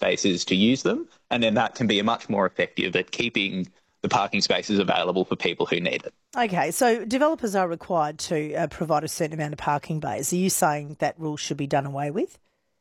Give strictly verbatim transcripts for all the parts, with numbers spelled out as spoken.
spaces to use them, and then that can be much more effective at keeping the parking spaces available for people who need it. Okay, so developers are required to uh, provide a certain amount of parking bays. Are you saying that rule should be done away with?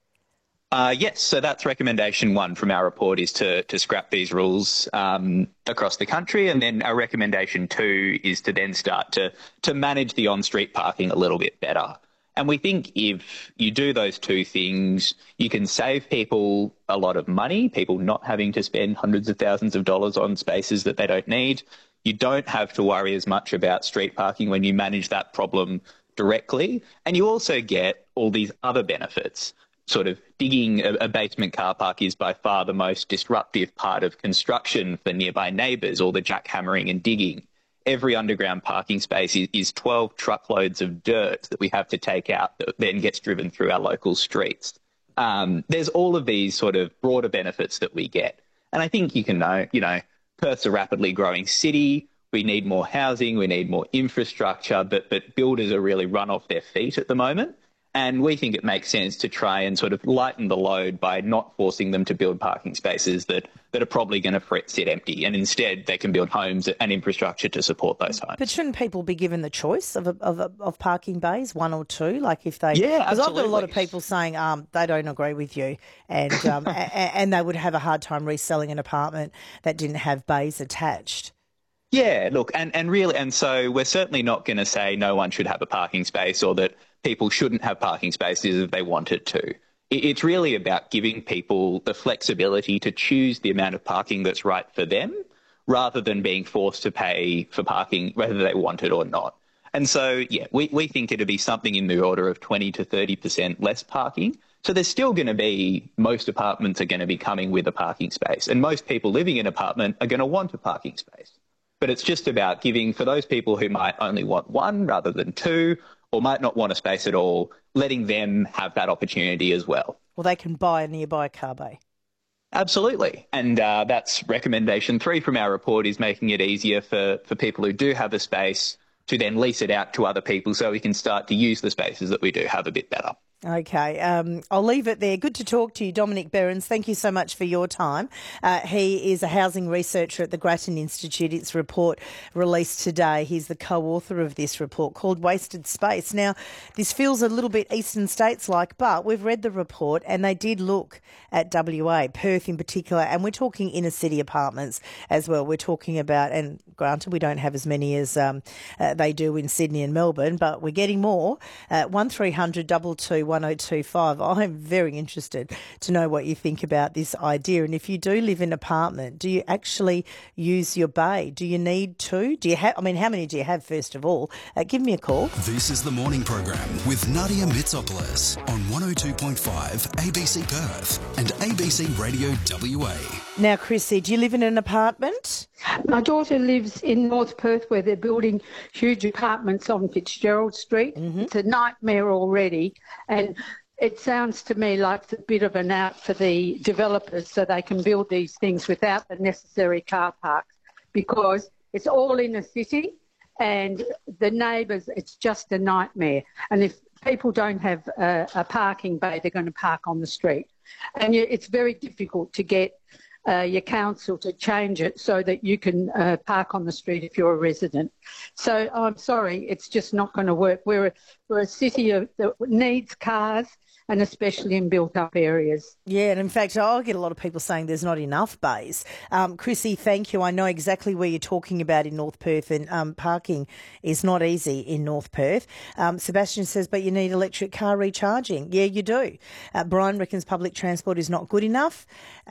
Uh, yes, so that's recommendation one from our report, is to to scrap these rules um, across the country, and then our recommendation two is to then start to to manage the on-street parking a little bit better. And we think if you do those two things, you can save people a lot of money, people not having to spend hundreds of thousands of dollars on spaces that they don't need. You don't have to worry as much about street parking when you manage that problem directly. And you also get all these other benefits. Sort of digging a, a basement car park is by far the most disruptive part of construction for nearby neighbours, all the jackhammering and digging. Every underground parking space is, is twelve truckloads of dirt that we have to take out that then gets driven through our local streets. Um, there's all of these sort of broader benefits that we get. And I think you can know, you know, Perth's a rapidly growing city. We need more housing, we need more infrastructure, but, but builders are really run off their feet at the moment. And we think it makes sense to try and sort of lighten the load by not forcing them to build parking spaces that, that are probably going to sit empty, and instead they can build homes and infrastructure to support those homes. But shouldn't people be given the choice of a, of, a, of parking bays, one or two? Like if they, yeah, because I've got a lot of people saying um, they don't agree with you, and um, a, and they would have a hard time reselling an apartment that didn't have bays attached. Yeah, look, and, and really, and so we're certainly not going to say no one should have a parking space or that people shouldn't have parking spaces if they wanted to. It's really about giving people the flexibility to choose the amount of parking that's right for them, rather than being forced to pay for parking whether they want it or not. And so, yeah, we, we think it'll be something in the order of twenty to thirty percent less parking. So there's still going to be, most apartments are going to be coming with a parking space, and most people living in an apartment are going to want a parking space. But it's just about giving, for those people who might only want one rather than two, or might not want a space at all, letting them have that opportunity as well. Well, they can buy a nearby car bay. Absolutely. And uh, that's recommendation three from our report, is making it easier for, for people who do have a space to then lease it out to other people so we can start to use the spaces that we do have a bit better. Okay, um, I'll leave it there. Good to talk to you, Dominic Behrens. Thank you so much for your time. Uh, he is a housing researcher at the Grattan Institute. It's a report released today. He's the co-author of this report called Wasted Space. Now, this feels a little bit Eastern States-like, but we've read the report and they did look at W A, Perth in particular, and we're talking inner-city apartments as well. We're talking about, and granted, we don't have as many as um, uh, they do in Sydney and Melbourne, but we're getting more. Uh, one three hundred two two one oh two five. I'm very interested to know what you think about this idea. And if you do live in an apartment, do you actually use your bay? Do you need two? Do you have? I mean, how many do you have? First of all, uh, give me a call. This is the morning program with Nadia Mitsopoulos on one oh two point five A B C Perth and A B C Radio W A. Now, Chrissy, do you live in an apartment? My daughter lives in North Perth, where they're building huge apartments on Fitzgerald Street. Mm-hmm. It's a nightmare already, and it sounds to me like it's a bit of an out for the developers so they can build these things without the necessary car parks, because it's all in the city and the neighbours, it's just a nightmare. And if people don't have a, a parking bay, they're going to park on the street. And it's very difficult to get Uh, your council to change it so that you can uh, park on the street if you're a resident. So I'm sorry, it's just not going to work. We're a, we're a city of, that needs cars, and especially in built-up areas. Yeah, and in fact, I get a lot of people saying there's not enough bays. Um, Chrissy, thank you. I know exactly where you're talking about in North Perth, and um, parking is not easy in North Perth. Um, Sebastian says, but you need electric car recharging. Yeah, you do. Uh, Brian reckons public transport is not good enough.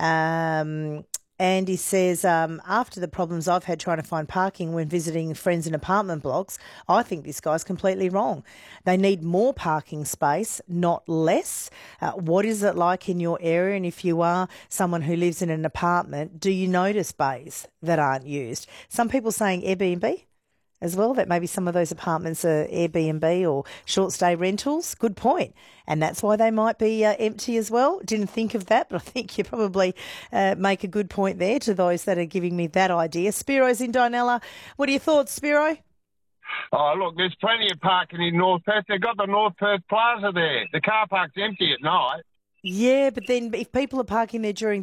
Um, And he says, um, after the problems I've had trying to find parking when visiting friends in apartment blocks, I think this guy's completely wrong. They need more parking space, not less. Uh, what is it like in your area? And if you are someone who lives in an apartment, do you notice bays that aren't used? Some people saying Airbnb as well, that maybe some of those apartments are Airbnb or short stay rentals. Good point. And that's why they might be uh, empty as well. Didn't think of that, but I think you probably uh, make a good point there to those that are giving me that idea. Spiro's in Dinella. What are your thoughts, Spiro? Oh, look, there's plenty of parking in North Perth. They've got the North Perth Plaza there. The car park's empty at night. Yeah, but then if people are parking there during